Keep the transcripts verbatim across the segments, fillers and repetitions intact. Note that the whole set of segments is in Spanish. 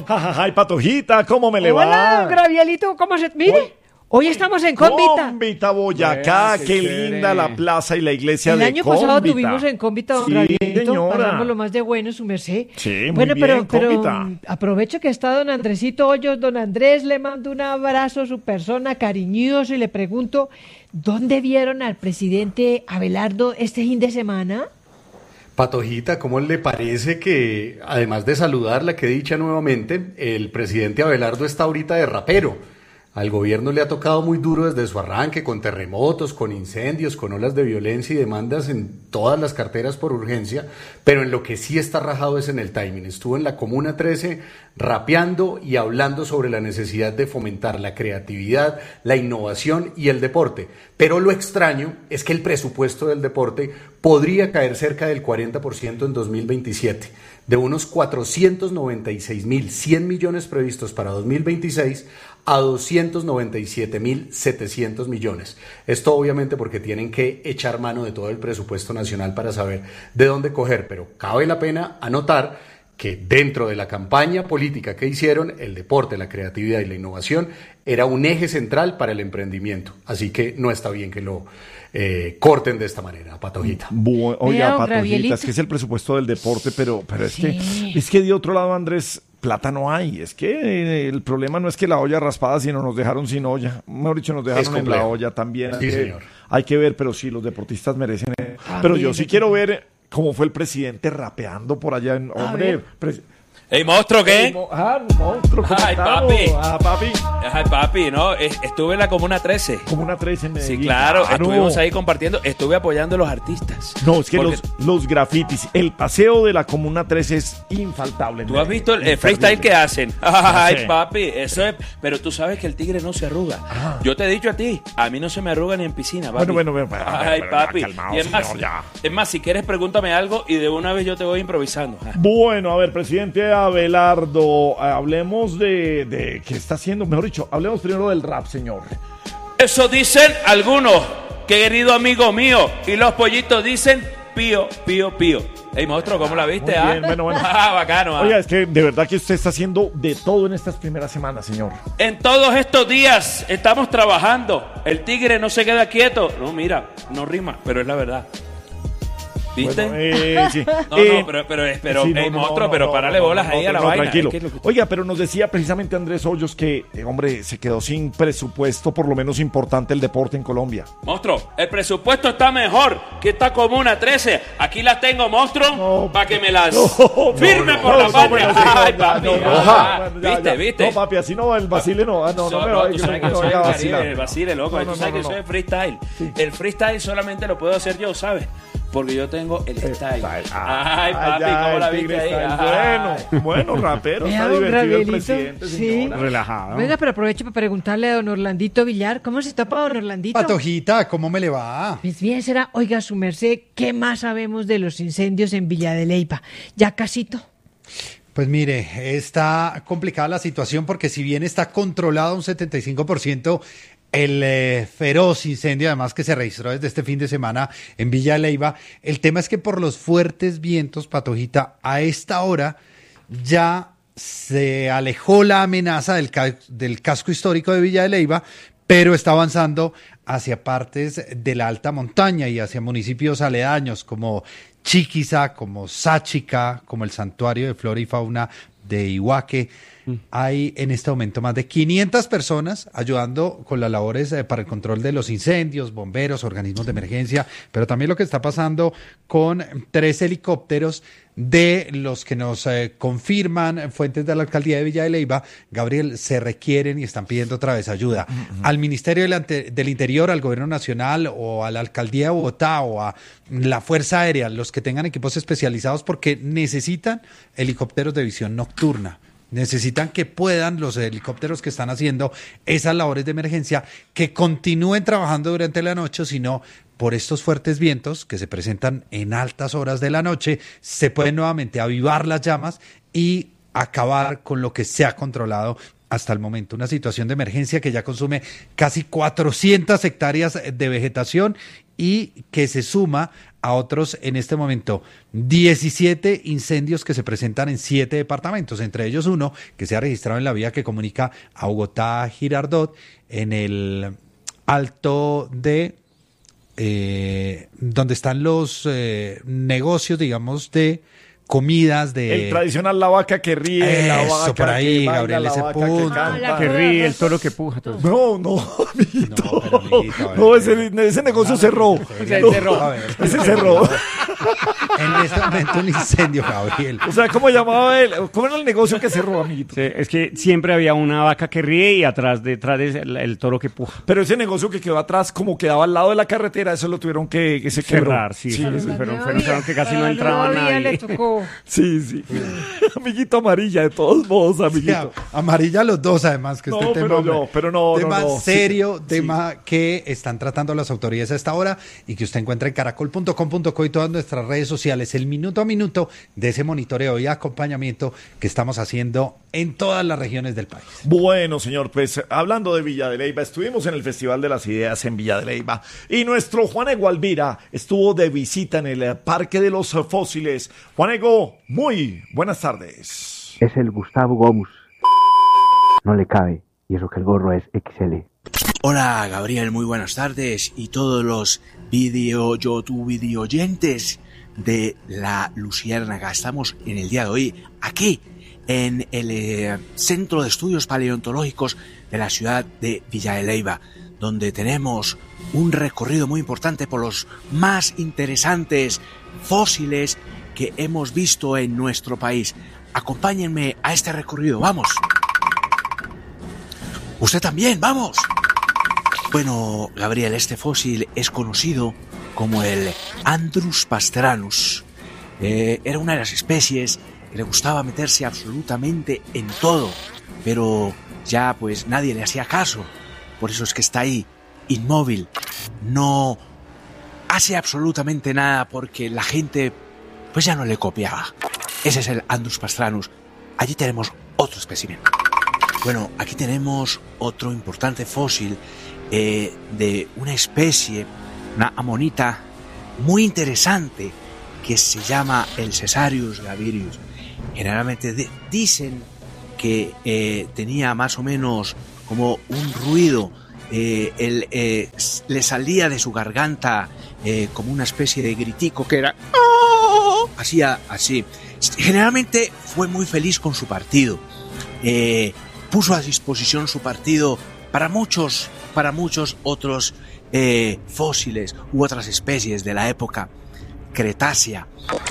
Ay, Patojita, ¿cómo me le va? Hola, Gravielito, ¿cómo se...? Mire, hoy, hoy estamos en Cómbita. Cómbita, Boyacá, Bueno, qué, qué linda chévere. la plaza y la iglesia El de año Cómbita. pasado tuvimos en Cómbita, don Sí, Gravielito, señora. pasamos lo más de bueno, su merced. Sí, muy bueno, bien, pero, pero Cómbita. mm, aprovecho que está don Andresito Hoyos, don Andrés, le mando un abrazo a su persona cariñoso y le pregunto, ¿dónde vieron al presidente Abelardo este fin de semana? Patojita, ¿cómo le parece que, además de saludarla, que dicha nuevamente, el presidente Abelardo está ahorita de rapero? Al gobierno le ha tocado muy duro desde su arranque, con terremotos, con incendios, con olas de violencia y demandas en todas las carteras por urgencia, pero en lo que sí está rajado es en el timing. Estuvo en la Comuna trece rapeando y hablando sobre la necesidad de fomentar la creatividad, la innovación y el deporte. Pero lo extraño es que el presupuesto del deporte podría caer cerca del cuarenta por ciento en dos mil veintisiete. De unos cuatrocientos noventa y seis mil cien millones previstos para dos mil veintiséis a doscientos noventa y siete mil setecientos millones. Esto obviamente porque tienen que echar mano de todo el presupuesto nacional para saber de dónde coger, pero cabe la pena anotar que dentro de la campaña política que hicieron, el deporte, la creatividad y la innovación era un eje central para el emprendimiento. Así que no está bien que lo eh, corten de esta manera, Patojita. Bu- Oiga, Vea, don Patojita, Gravielito. es que es el presupuesto del deporte, pero, pero es, Sí. que, es que de otro lado, Andrés, plata no hay. Es que eh, el problema no es que la olla raspada, sino nos dejaron sin olla. Mejor dicho, nos dejaron en la complejo. olla también. Sí, Eh, señor. Hay que ver, pero sí, los deportistas merecen. eh. También, Pero yo sí hay que quiero ver cómo fue el presidente rapeando por allá. En, hombre, ver. pres- ¡Ey, monstruo, qué! Ey, mo- ah, monstruo, ¿cómo Ay, estamos? papi. Ah, papi. Ay, papi, no, es- estuve en la Comuna trece. Como una tres en Medellín. Sí, claro, estuvimos ahí compartiendo, estuve apoyando a los artistas. No, es que Porque los, los grafitis, el paseo de la Comuna tres es infaltable. tú has visto el, el Imperdible. freestyle que hacen. Ay, Sí. papi, eso es. Pero tú sabes que el tigre no se arruga. Ah. Yo te he dicho a ti, a mí no se me arruga ni en piscina, papi. Bueno, bueno, bueno, bueno, Ay, bueno, papi. calmado, Y es más, señor, ya. es más, si quieres, pregúntame algo y de una vez yo te voy improvisando. Ah. Bueno, a ver, presidente Abelardo, hablemos de, de qué está haciendo, mejor dicho, hablemos primero del rap, señor. Eso dicen algunos, querido amigo mío. Y los pollitos dicen pío, pío, pío. Ey, monstruo, ¿cómo la viste? Muy ah? bien, bueno, bueno. Ah, bacano. ah. Oiga, es que de verdad que usted está haciendo de todo en estas primeras semanas, señor. En todos estos días estamos trabajando. El tigre no se queda quieto. No, mira, no rima, pero es la verdad. ¿Viste? Bueno, eh, sí. No, Eh, no, pero, pero, pero, sí, ey, no, no, monstruo, no, pero no, párale no, bolas no, ahí a la no, vaina. Tranquilo. Es que lo que- Oiga, pero nos decía precisamente Andrés Hoyos que, eh, hombre, se quedó sin presupuesto, por lo menos importante, el deporte en Colombia. Monstruo, el presupuesto está mejor que esta Comuna trece. Aquí las tengo, monstruo, No. para que me las No, firme no, por no, la no, patria. bueno, sí, Ay, no, papi. no, no, ah, bueno, ya, ¿Viste, ya. viste? No, papi, así no, el vacile no. Ah, no, no, So- me no, va- tú sabes que no yo soy me el va a Caribe, vacilar. el vacile, loco. No, no, Tú sabes no, que no, soy no. el freestyle. Sí. El freestyle solamente lo puedo hacer yo, ¿sabes? Porque yo tengo el style. Style. Ay, papi, ya, ¿cómo la el tigre viste ahí? está Ay. Bueno, bueno, rapero, Vea, está don divertido el Gravielito, presidente, sí. señora. Relajado. Venga, pero aprovecho para preguntarle a don Orlandito Villar, ¿cómo se topa don Orlandito? Patojita, ¿cómo me le va? Pues bien será, oiga su merced, ¿qué más sabemos de los incendios en Villa de Leyva? Ya casito. Pues mire, está complicada la situación porque si bien está controlado un setenta y cinco por ciento el eh, feroz incendio además que se registró desde este fin de semana en Villa de Leyva, el tema es que por los fuertes vientos, Patojita, a esta hora ya se alejó la amenaza del, ca- del casco histórico de Villa de Leyva, pero está avanzando hacia partes de la alta montaña y hacia municipios aledaños como Chiquiza, como Sáchica, como el Santuario de Flora y Fauna de Iguaque. Hay en este momento más de quinientas personas ayudando con las labores eh, para el control de los incendios, bomberos, organismos de emergencia, pero también lo que está pasando con tres helicópteros de los que nos eh, confirman fuentes de la alcaldía de Villa de Leyva, Gabriel, se requieren y están pidiendo otra vez ayuda al Ministerio del, Ante- del Interior, al Gobierno Nacional o a la alcaldía de Bogotá o a la Fuerza Aérea, los que tengan equipos especializados porque necesitan helicópteros de visión nocturna. Necesitan que puedan los helicópteros que están haciendo esas labores de emergencia que continúen trabajando durante la noche, sino por estos fuertes vientos que se presentan en altas horas de la noche, se pueden nuevamente avivar las llamas y acabar con lo que se ha controlado hasta el momento. Una situación de emergencia que ya consume casi cuatrocientas hectáreas de vegetación y que se suma a otros, en este momento, diecisiete incendios que se presentan en siete departamentos, entre ellos uno que se ha registrado en la vía que comunica a Bogotá a Girardot, en el alto de eh, donde están los eh, negocios, digamos, de comidas de... El tradicional la vaca que ríe, Eso, la vaca por ahí, que baila, Gabriel, la ese vaca punto. que canta. Ah, Que ríe, el toro que puja. Todo. No, no, amiguito. No, pero, amiguito, a ver, No, a ver. ese, ese negocio cerró. sea, No, cerró. A ver. Ese cerró. En este momento un incendio, Gabriel. O sea, ¿cómo llamaba él? ¿Cómo era el negocio que cerró, amiguito? Sí, es que siempre había una vaca que ríe y atrás detrás de el, el toro que puja. Pero ese negocio que quedó atrás, como quedaba al lado de la carretera, eso lo tuvieron que, que se quebró. Cerrar, sí, sí, sí, sí, sí. pero No pensaron había- que casi no no entraba había, nadie. le tocó. Sí, sí. Amiguito amarilla, de todos modos, Ya, amiguito. amarilla los dos, además, que No, este tema... pero no, pero no, no, tema no, serio, sí, tema que están tratando las autoridades a esta hora y que usted encuentra en caracol punto com punto co y todas nuestras redes sociales, el minuto a minuto de ese monitoreo y acompañamiento que estamos haciendo en todas las regiones del país. Bueno, señor, pues hablando de Villa de Leyva, estuvimos en el Festival de las Ideas en Villa de Leyva y nuestro Juanego Alvira estuvo de visita en el eh, Parque de los Fósiles. Juanego, muy buenas tardes. Es el Gustavo Gomus. No le cabe, y eso que el gorro es equis ele. Hola Gabriel, muy buenas tardes y todos los video YouTube video oyentes de La Luciérnaga. Estamos en el día de hoy aquí en el eh, Centro de Estudios Paleontológicos de la ciudad de Villa de Leyva, donde tenemos un recorrido muy importante por los más interesantes fósiles que hemos visto en nuestro país. Acompáñenme a este recorrido, vamos. Usted también, vamos. Bueno, Gabriel, este fósil es conocido como el Andrus pastranus. Eh, era una de las especies que le gustaba meterse absolutamente en todo, pero ya pues nadie le hacía caso. Por eso es que está ahí, inmóvil. No hace absolutamente nada porque la gente pues ya no le copiaba. Ese es el Andrus pastranus. Allí tenemos otro espécimen. Bueno, aquí tenemos otro importante fósil eh, de una especie, una amonita muy interesante que se llama el Cesarius gavirius. Generalmente de, dicen que eh, tenía más o menos como un ruido, eh, el, eh, le salía de su garganta eh, como una especie de gritico que era... Hacía así. Generalmente fue muy feliz con su partido. Eh, puso a disposición su partido para muchos, para muchos otros eh, fósiles u otras especies de la época Cretácea.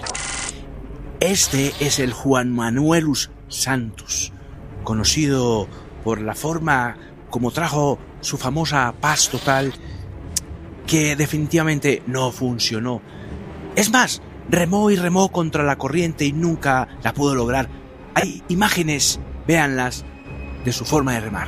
Este es el Juan Manuelus santus, conocido por la forma como trajo su famosa paz total, que definitivamente no funcionó. Es más, remó y remó contra la corriente y nunca la pudo lograr. Hay imágenes, véanlas, de su forma de remar.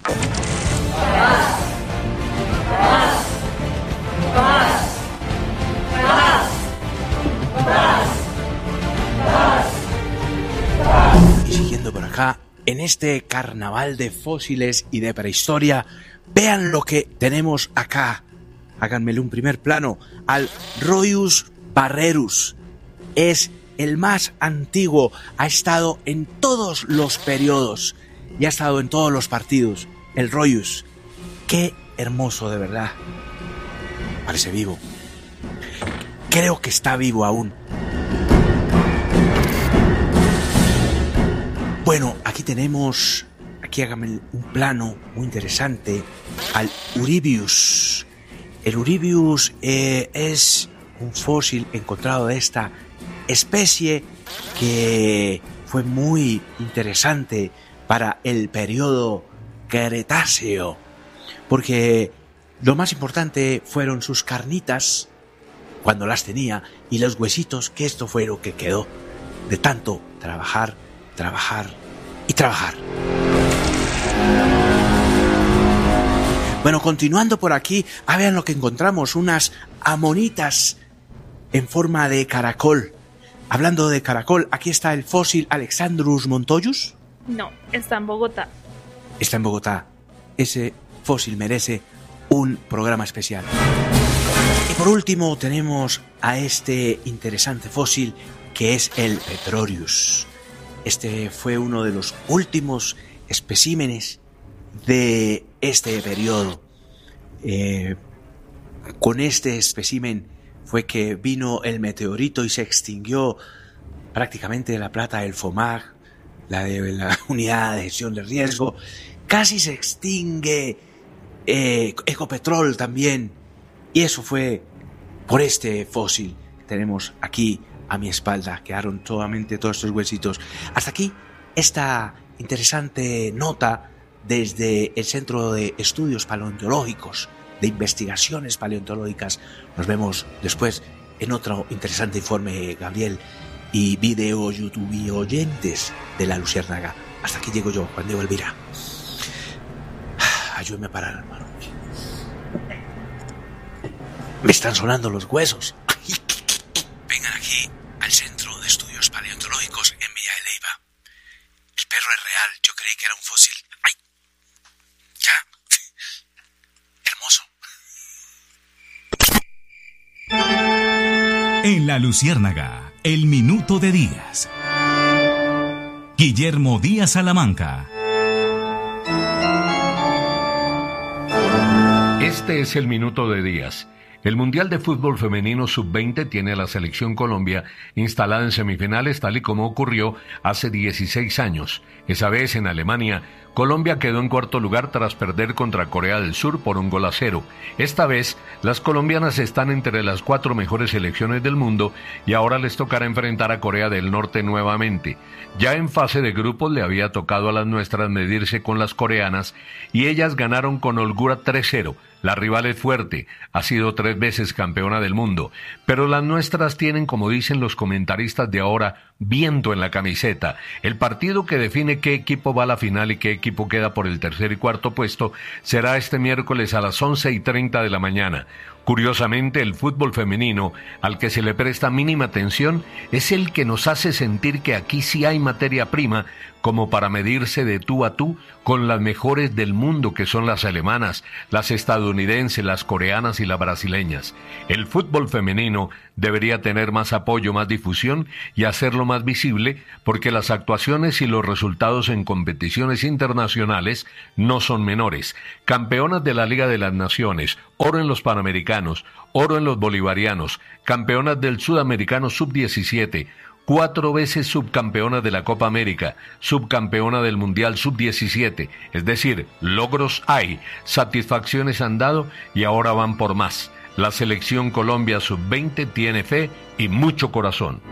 Y siguiendo por acá, en este carnaval de fósiles y de prehistoria, vean lo que tenemos acá. Háganmele un primer plano al Roius barrerus. Es el más antiguo, ha estado en todos los periodos y ha estado en todos los partidos. El Roius, qué hermoso de verdad. Parece vivo. Creo que está vivo aún. Bueno, aquí tenemos, aquí hágame un plano muy interesante al Uribius. El Uribius eh, es un fósil encontrado de esta especie que fue muy interesante para el periodo Cretáceo, porque lo más importante fueron sus carnitas cuando las tenía y los huesitos, que esto fue lo que quedó de tanto trabajar, trabajar y trabajar. Bueno, continuando por aquí, ah, vean lo que encontramos, unas amonitas en forma de caracol. Hablando de caracol, aquí está el fósil Alexandrus montoyus. No, está en Bogotá. Está en Bogotá. Ese fósil merece un programa especial. Y por último tenemos a este interesante fósil que es el Petrorius. Este fue uno de los últimos especímenes de este periodo. Eh, con este espécimen fue que vino el meteorito y se extinguió prácticamente la plata del FOMAG, la de la unidad de gestión de riesgo. Casi se extingue eh, Ecopetrol también. Y eso fue por este fósil que tenemos aquí a mi espalda. Quedaron solamente todos estos huesitos. Hasta aquí esta interesante nota desde el Centro de Estudios Paleontológicos, de Investigaciones Paleontológicas. Nos vemos después en otro interesante informe, Gabriel, y video YouTube y oyentes de La Luciérnaga. Hasta aquí llego yo, Juan Diego Elvira. Ayúdeme a parar, hermano. Me están sonando los huesos. Vengan aquí al Centro de Estudios Paleontológicos en Villa de Leyva. El perro es real, yo creí que era un fósil. ¡Ay! ¿Ya? Hermoso. En La Luciérnaga, el minuto de Díaz. Guillermo Díaz Salamanca. Este es el minuto de Díaz. El Mundial de Fútbol Femenino sub veinte tiene a la selección Colombia instalada en semifinales tal y como ocurrió hace dieciséis años. Esa vez en Alemania, Colombia quedó en cuarto lugar tras perder contra Corea del Sur por un gol a cero. Esta vez, las colombianas están entre las cuatro mejores selecciones del mundo y ahora les tocará enfrentar a Corea del Norte nuevamente. Ya en fase de grupos le había tocado a las nuestras medirse con las coreanas y ellas ganaron con holgura tres cero. La rival es fuerte, ha sido tres veces campeona del mundo, pero las nuestras tienen, como dicen los comentaristas de ahora, viento en la camiseta. El partido que define qué equipo va a la final y qué equipo queda por el tercer y cuarto puesto será este miércoles a las once y treinta de la mañana. Curiosamente, el fútbol femenino, al que se le presta mínima atención, es el que nos hace sentir que aquí sí hay materia prima como para medirse de tú a tú con las mejores del mundo, que son las alemanas, las estadounidenses, las coreanas y las brasileñas. El fútbol femenino debería tener más apoyo, más difusión y hacerlo más visible, porque las actuaciones y los resultados en competiciones internacionales no son menores. Campeonas de la Liga de las Naciones, oro en los Panamericanos, oro en los Bolivarianos, campeonas del Sudamericano sub diecisiete, cuatro veces subcampeona de la Copa América, subcampeona del Mundial sub diecisiete, es decir, logros hay, satisfacciones han dado y ahora van por más. La selección Colombia sub veinte tiene fe y mucho corazón.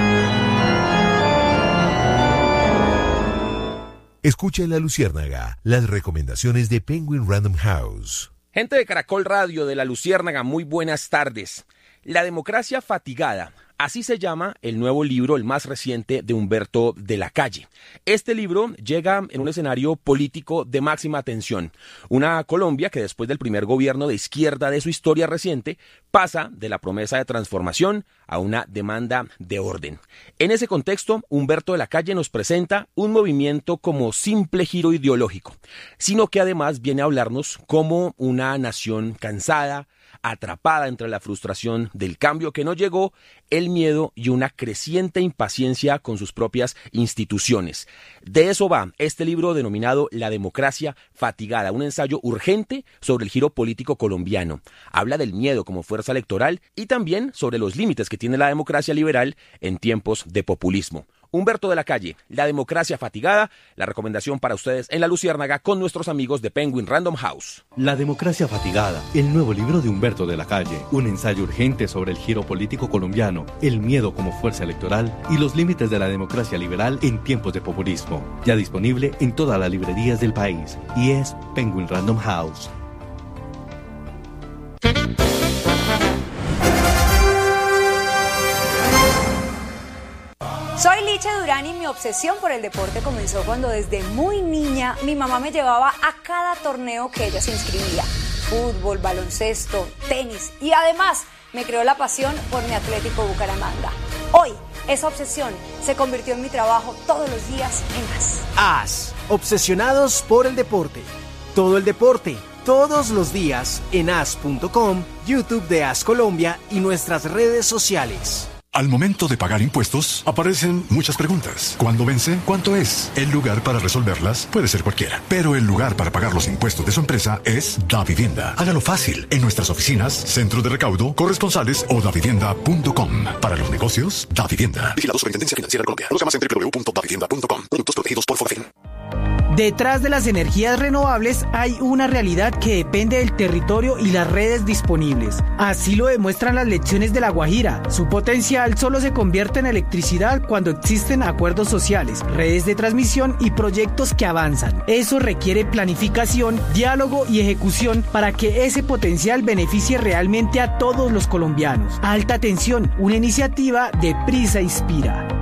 Escucha en La Luciérnaga las recomendaciones de Penguin Random House. Gente de Caracol Radio de La Luciérnaga, muy buenas tardes. La democracia fatigada. Así se llama el nuevo libro, el más reciente, de Humberto de la Calle. Este libro llega en un escenario político de máxima tensión. Una Colombia que después del primer gobierno de izquierda de su historia reciente pasa de la promesa de transformación a una demanda de orden. En ese contexto, Humberto de la Calle nos presenta un movimiento como simple giro ideológico, sino que además viene a hablarnos como una nación cansada, atrapada entre la frustración del cambio que no llegó, el miedo y una creciente impaciencia con sus propias instituciones. De eso va este libro denominado La democracia fatigada, un ensayo urgente sobre el giro político colombiano. Habla del miedo como fuerza electoral y también sobre los límites que tiene la democracia liberal en tiempos de populismo. Humberto de la Calle, La democracia fatigada, la recomendación para ustedes en La Luciérnaga con nuestros amigos de Penguin Random House. La democracia fatigada, el nuevo libro de Humberto de la Calle, un ensayo urgente sobre el giro político colombiano, el miedo como fuerza electoral y los límites de la democracia liberal en tiempos de populismo. Ya disponible en todas las librerías del país y es Penguin Random House. Soy Licha Durán y mi obsesión por el deporte comenzó cuando desde muy niña mi mamá me llevaba a cada torneo que ella se inscribía. Fútbol, baloncesto, tenis y además me creó la pasión por mi Atlético Bucaramanga. Hoy esa obsesión se convirtió en mi trabajo todos los días en A S. A S, obsesionados por el deporte. Todo el deporte, todos los días en as punto com, YouTube de As Colombia y nuestras redes sociales. Al momento de pagar impuestos, aparecen muchas preguntas. ¿Cuándo vence? ¿Cuánto es? El lugar para resolverlas puede ser cualquiera, pero el lugar para pagar los impuestos de su empresa es Davivienda. Hágalo fácil en nuestras oficinas, centro de recaudo, corresponsales o davivienda punto com. Para los negocios, Davivienda. Vigilado Superintendencia Financiera de Colombia. Conozca más en doble u doble u doble u punto davivienda punto com. Productos protegidos por Forfin. Detrás de las energías renovables hay una realidad que depende del territorio y las redes disponibles. Así lo demuestran las lecciones de La Guajira. Su potencial solo se convierte en electricidad cuando existen acuerdos sociales, redes de transmisión y proyectos que avanzan. Eso requiere planificación, diálogo y ejecución para que ese potencial beneficie realmente a todos los colombianos. Alta Tensión, una iniciativa de Prisa Inspira.